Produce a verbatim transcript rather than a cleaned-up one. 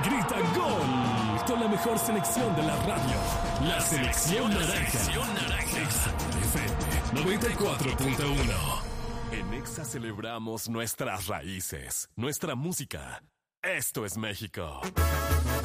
grita gol con la mejor selección de la radio. La selección naranja. Exa F M noventa y cuatro punto uno. En Exa celebramos nuestras raíces, nuestra música. Esto es México.